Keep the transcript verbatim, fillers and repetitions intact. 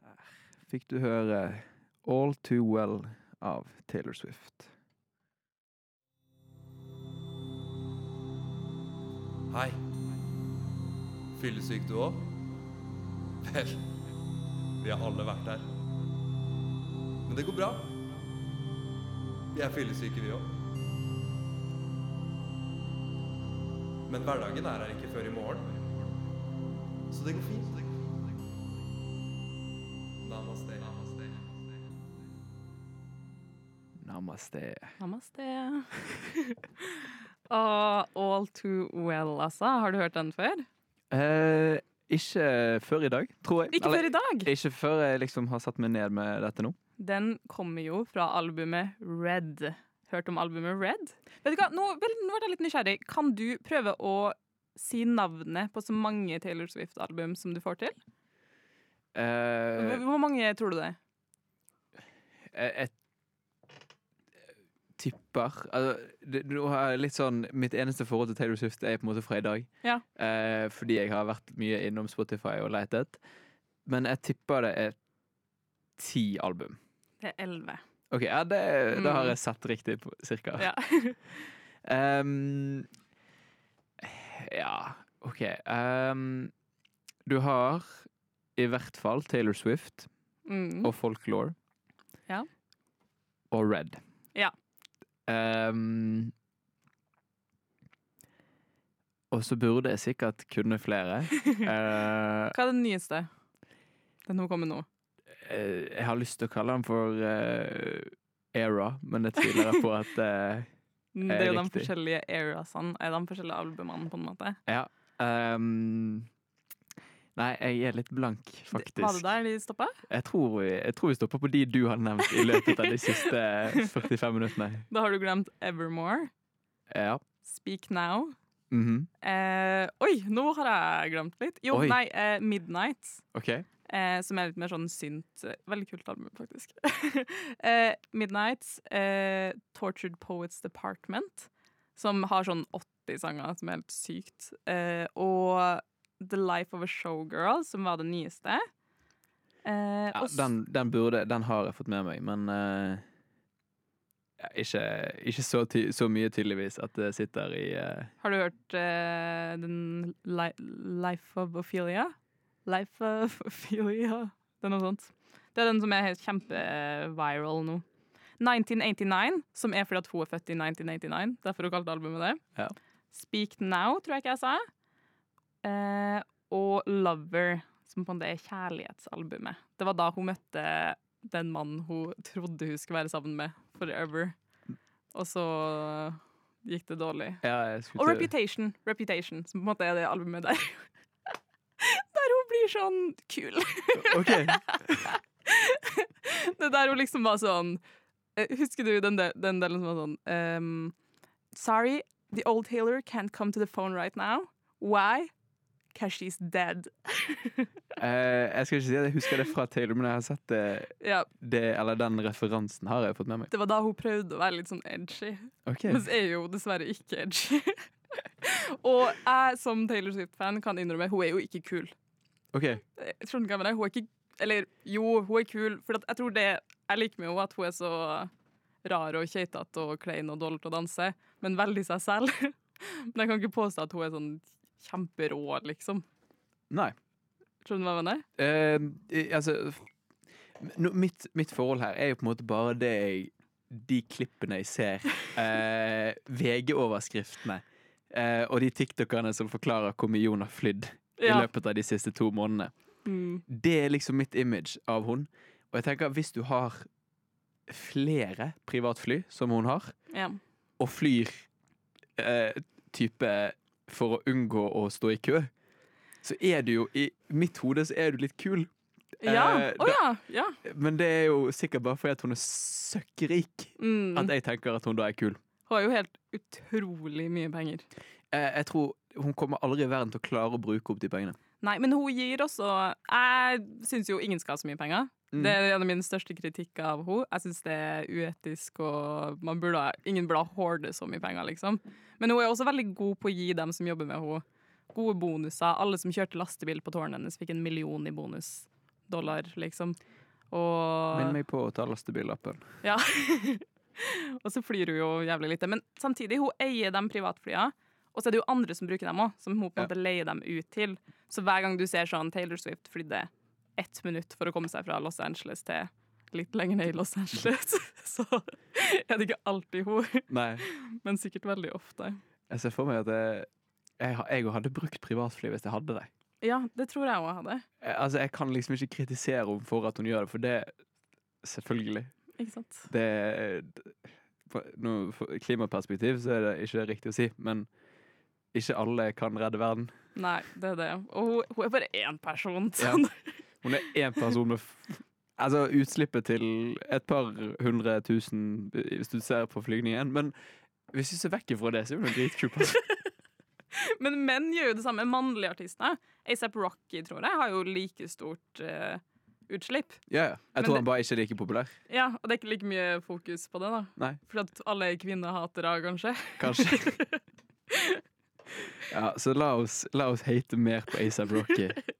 Der fikk du høre All Too Well av Taylor Swift. Hei. Fyllesyk du også? Vel, vi har alle vært der. Men det går bra. Vi er fyllesyke vi også. Men hverdagen er her ikke før i morgen. Så det går fint. Namaste. Namaste. Namaste. Namaste. Og All Too Well, altså. Har du hørt den før? Eh, ikke før i dag, tror jeg. Ikke før i dag? Ikke før jeg liksom har satt meg ned med dette nå. Den kommer jo fra albumet Red. Hørt om albumet Red? Vet du hva, nå, vel, nå er jeg litt nysgjerrig. Kan du prøve å si navnet på så mange Taylor Swift-album som du får til? Eh, Hvor mange tror du det? jeg, jeg tipper altså, det, nå har jeg litt sånn mitt eneste forhold til Taylor Swift er på en måte fra i dag. Ja. Eh, fordi jeg har vært mye innom Spotify og letet. Men jeg tipper det er ti album. Det er elleve. Ok, ja, det, Mm. da har jeg sett riktig på, cirka. Ja. Ehm, ja, ok. Ehm, du har i hvert fall Taylor Swift Mm. og Folklore. Ja. Og Red. Ja. Ehm, og så burde jeg sikkert kunne flere. Eh, Hva er den nyeste? Den som kommer nå. eh, jeg har lyst til å kalle den for eh, Era, men det tviler jeg på at eh, Det er jo de riktig. forskjellige erasene, er de forskjellige albumene, på en måte. Ja. ehm, nei, jeg er litt blank, faktisk. Var det der de stoppet? Jeg tror, vi, jeg tror vi stopper på de du har nevnt i løpet av de siste førtifem minuttene. Da har du glemt Evermore, Ja. Speak Now. Mhm. Eh, oi, nå har jeg glemt litt. Jo, Oi. nei, eh, Midnight, Ok. eh, som er litt mer sånn synt. eh, Veldig kult album, faktisk. eh, Midnight, eh, Tortured Poets Department, som har sånn åtti sanger, som er helt sykt. Eh, og The Life of a Showgirl, som var det nyeste. Eh, Ja, og s- den, den burde Den har jeg fått med meg, men eh, ja, ikke, ikke så, ty så mye tydeligvis at det sitter i eh, Har du hørt eh, den li Life of Ophelia? Life of Ophelia. Det er noe sånt. Det er den som er helt kjempe-viral nå. nineteen eighty-nine, som er fordi at hun er født i nineteen eighty-nine. Derfor hun kalte albumet det. Ja. Speak Now, tror jeg ikke jeg sa. Eh, og Lover, som på en måte er kjærlighetsalbumet. Det var da hun møtte den mannen hun trodde hun skulle være sammen med forever. Og så gikk det dårlig. ja, jeg skulle Og til- Reputation, Reputation, som på en måte er det albumet der. Der hun blir sånn kul. Ok. Det der hun liksom var sånn eh, Husker du den, de den delen som var sånn ehm, Sorry, the old Taylor can't come to the phone right now. Why? Because she's dead. Eh, jeg skal ikke si at jeg husker det fra Taylor, men jeg har sett det, Ja, det eller den referansen har jeg fått med meg. det var da hun prøvde å være litt sånn edgy. Ok. Men så er jo dessverre ikke edgy. Og jeg som Taylor Swift-fan kan innrømme, hun er jo ikke kul. Ok. Jeg skjønner ikke hva jeg mener. Hun er ikke Eller jo, hun er kul. For at jeg tror det Jeg liker med henne at hun er så rar og keitete og klein og dårlig til å danse, men veldig seg selv. Men jeg kan ikke påstå at hun er sånn kjemperå, liksom. Nei. Skjønner du hva jeg mener? Eh, i- altså no, mitt, mitt forhold her er jo på en måte bare det jeg de klippene jeg ser. Eh, V G-overskriftene. Eh, og de TikTokerne som forklarer hvor mye hun har flydd i Ja. løpet av de siste to månedene. Mm. Det er liksom mitt image av hun. Og jeg tenker hvis du har flere privatfly som hun har, Ja. og flyr eh, type for å unngå å stå i kø, så er du jo i mitt hode så er du litt kul. Ja. Eh, Å ja. ja. Men det er jo sikkert bare fordi at hun er søkkrik Mm. at jeg tenker at hun da er kul. Hun har jo helt utrolig mye penger. Eh, jeg tror hun kommer aldri i verden til å klare å bruke opp de pengene. Nei, men hun gir også Jeg syns jo ingen skal ha så mye penger. Mm. Det er en av mine største kritikker av henne. Jeg syns det er uetisk, og man burde, ha- ingen burde ha hoarde så mye penger, liksom. Men hun er også veldig god på å gi dem som jobber med henne, gode bonuser. Alle som kjørte lastebil på tårnet hennes, fikk en million i bonus dollar, liksom. Og Minn meg på å ta lastebillappen. Ja. Og så flyr hun jo jævlig lite. Men samtidig, hun eier de privatflyene. Og så er det jo andre som bruker dem også, som hun på en Ja. måte leier dem ut til. Så hver gang du ser sånn Taylor Swift flydde ett minutt for å komme seg fra Los Angeles til litt lenger ned i Los Angeles, så er det ikke alltid hun, Nei, men sikkert veldig ofte. jeg ser for meg at jeg, jeg, ha- jeg hadde brukt privatfly hvis jeg hadde det. Ja, det tror jeg også hadde. Jeg, altså, jeg kan liksom ikke kritisere henne for at hun gjør det, for det selvfølgelig. Ikke sant? Det på noe for klimaperspektiv så er det ikke riktig å si, men ikke alle kan redde verden. Nei, det er det. Og hun, hun er bare én person. Ja. Sånn. Hun er én person med f- Altså utslippet til et par hundre tusen hvis du ser på flygningen, men hvis du ser vekk ifra det, så er hun en dritkul person. Men menn gjør jo det samme. Mannlige artister. A$AP Rocky, tror jeg, har jo like stort eh, utslipp. Ja, ja. Jeg Men tror det- han bare ikke er like populær. Ja, og det er ikke like mye fokus på det, da. Nei, For at alle er kvinnehatere, kanskje. kanskje. Ja, så la oss, la oss hate mer på A$AP Rocky.